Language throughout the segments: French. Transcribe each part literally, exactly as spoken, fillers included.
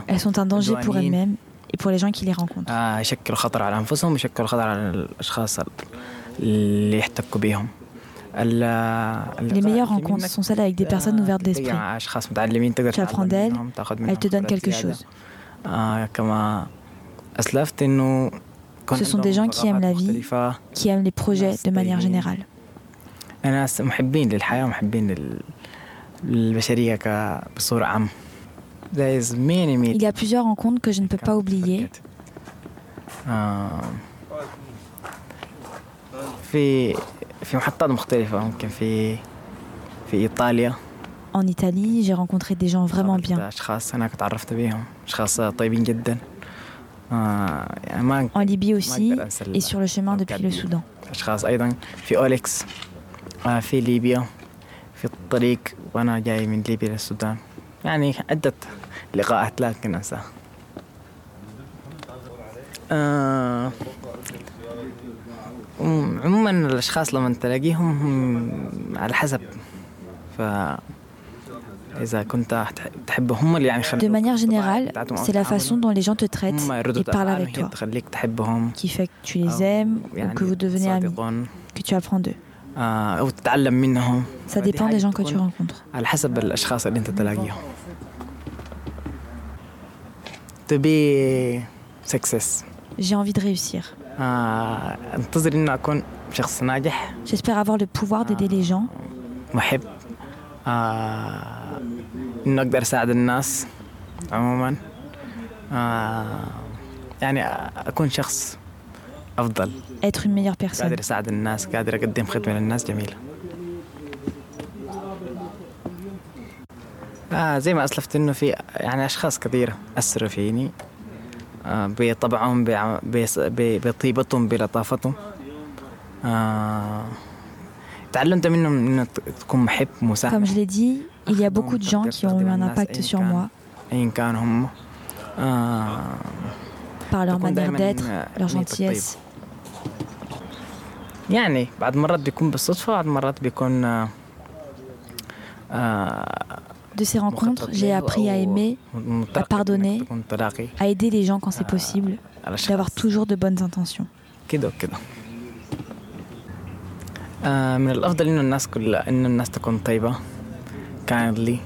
Elles sont un danger pour elles-mêmes et pour les gens qui les rencontrent. يشكلوا خطر على أنفسهم ويشكلوا خطر على الأشخاص اللي يحتكوا بهم. Les meilleures rencontres sont celles avec des personnes ouvertes d'esprit. Tu apprends d'elles, elles te donnent quelque chose. Ce sont des gens qui aiment la vie, qui aiment les projets de manière générale. Il y a plusieurs rencontres que je ne peux pas oublier. En Italie, j'ai rencontré des gens vraiment bien. En Libye aussi, et sur le chemin depuis le Soudan. يعني عدة لقاءات لكن أنساها. آه عموما الأشخاص لما تلاقيهم على حسب فإذا كنت تحبهم اللي يعني De manière générale, c'est la façon dont les gens te traitent et parlent avec toi qui fait que tu les aimes ou que vous devenez amis, que tu apprends d'eux. أو تتعلم منهم. Ça dépend des gens que tu rencontres. على حسب الأشخاص اللي أنت تلاقيهم. To be success. J'ai envie de réussir. أنتظر إني أكون شخص ناجح. J'espère avoir le pouvoir d'aider les gens. محب. إنه أقدر أساعد الناس عموما. يعني أكون شخص أفضل. Être une meilleure personne. قادر أساعد الناس، قادر أقدم خدمة للناس جميلة. آه زي ما أسلفت إنه في يعني أشخاص كثيرة أثروا فيني آه بطبعهم بطيبتهم بلطافتهم. آه تعلمت منهم إنه تكون محب مساعد. Comme je l'ai dit, il y a beaucoup de gens qui ont eu un impact sur moi. أين كانوا هم. آه par leur manière d'être, leur gentillesse. يعني بعد مرات بيكون بالصدفة بعد مرات بيكون De ces rencontres, j'ai appris à aimer, à pardonner, à aider les gens quand c'est possible, d'avoir toujours de bonnes intentions. كده وكده. من الأفضل إنه الناس كلها إنه الناس تكون طيبة kindly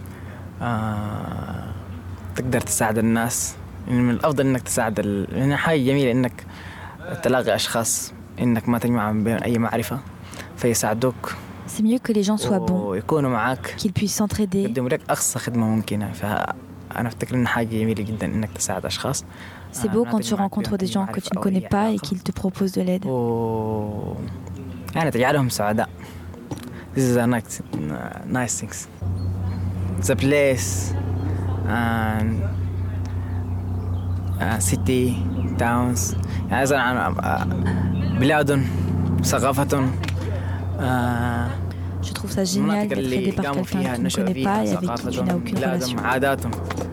تقدر تساعد الناس. من الأفضل إنك تساعد ال... يعني حاجة جميلة إنك تلاقي أشخاص إنك ما تجمع بين أي معرفة فيساعدوك. C'est mieux que les gens soient bons, ويكونوا معاك, qu'ils puissent s'entraider. يقدموا لك أقصى خدمة ممكنة. فأنا أفتكر إن حاجة جميلة جدا إنك تساعد أشخاص. C'est beau quand tu rencontres des gens que tu ne connais pas et qu'ils te proposent de l'aide. و... يعني تجعلهم سعداء. This is a nice, nice things. The place and uh, city, towns. يعني إذا عن بلاد ثقافة. Je trouve ça génial d'être aidé par quelqu'un que tu ne connais pas et avec qui tu n'as aucune relation.